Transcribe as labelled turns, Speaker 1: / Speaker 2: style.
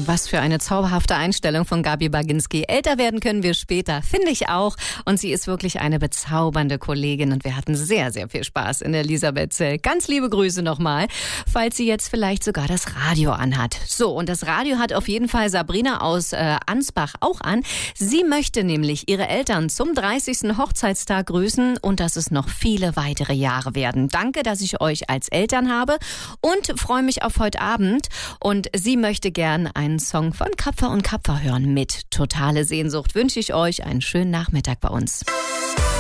Speaker 1: Was für eine zauberhafte Einstellung von Gabi Baginski. Älter werden können wir später, finde ich auch. Und sie ist wirklich eine bezaubernde Kollegin und wir hatten sehr, sehr viel Spaß in Elisabethzell. Ganz liebe Grüße nochmal, falls sie jetzt vielleicht sogar das Radio anhat. So, und das Radio hat auf jeden Fall Sabrina aus Ansbach auch an. Sie möchte nämlich ihre Eltern zum 30. Hochzeitstag grüßen und dass es noch viele weitere Jahre werden. Danke, dass ich euch als Eltern habe und freue mich auf heute Abend. Und sie möchte gern einen Song von Kapfer und Kapfer hören mit Totale Sehnsucht. Wünsche ich euch einen schönen Nachmittag bei uns.